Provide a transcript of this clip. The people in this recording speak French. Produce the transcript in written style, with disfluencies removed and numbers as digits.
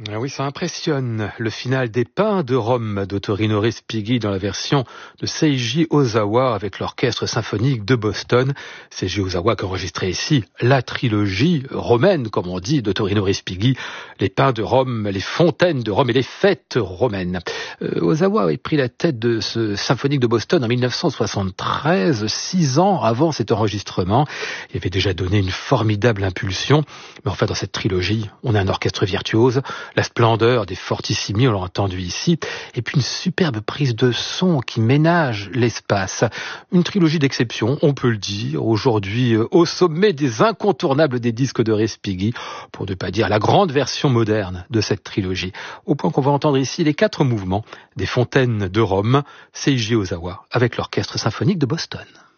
Ah oui, ça impressionne. Le final des Pins de Rome d'Ottorino Respighi dans la version de Seiji Ozawa avec l'orchestre symphonique de Boston. Seiji Ozawa qui a enregistré ici la trilogie romaine, comme on dit, d'Ottorino Respighi. Les Pins de Rome, les fontaines de Rome et les fêtes romaines. Ozawa avait pris la tête de ce symphonique de Boston en 1973, 6 ans avant cet enregistrement. Il avait déjà donné une formidable impulsion. Mais enfin, dans cette trilogie, on a un orchestre virtuose, la splendeur des fortissimi, on l'a entendu ici, et puis une superbe prise de son qui ménage l'espace. Une trilogie d'exception, on peut le dire, aujourd'hui au sommet des incontournables des disques de Respighi, pour ne pas dire la grande version moderne de cette trilogie. Au point qu'on va entendre ici les 4 mouvements des fontaines de Rome, Seiji Ozawa, avec l'orchestre symphonique de Boston.